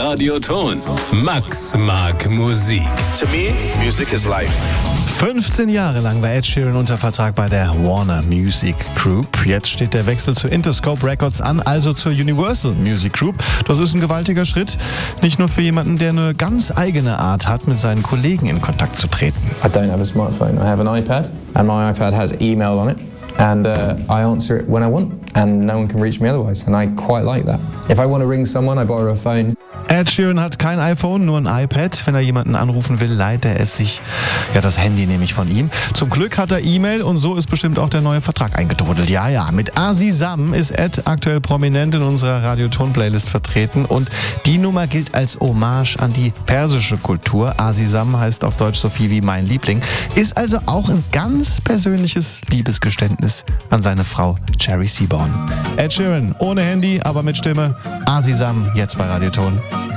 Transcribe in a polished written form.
Radioton. Max mag Musik. To me, music is life. 15 Jahre lang war Ed Sheeran unter Vertrag bei der Warner Music Group. Jetzt steht der Wechsel zu Interscope Records an, also zur Universal Music Group. Das ist ein gewaltiger Schritt, nicht nur für jemanden, der eine ganz eigene Art hat, mit seinen Kollegen in Kontakt zu treten. I don't have a smartphone. I have an iPad, and my iPad has email on it, and I answer it when I want, and no one can reach me otherwise, and I quite like that. If I want to ring someone, I borrow a phone. Ed Sheeran hat kein iPhone, nur ein iPad. Wenn er jemanden anrufen will, leiht er es sich, das Handy nämlich von ihm. Zum Glück hat er E-Mail und so ist bestimmt auch der neue Vertrag eingetrudelt. Ja, mit Azizam ist Ed aktuell prominent in unserer Radioton-Playlist vertreten und die Nummer gilt als Hommage an die persische Kultur. Azizam heißt auf Deutsch so viel wie mein Liebling, ist also auch ein ganz persönliches Liebesgeständnis an seine Frau Cherry Seaborn. Ed Sheeran ohne Handy, aber mit Stimme. Azizam jetzt bei Radioton.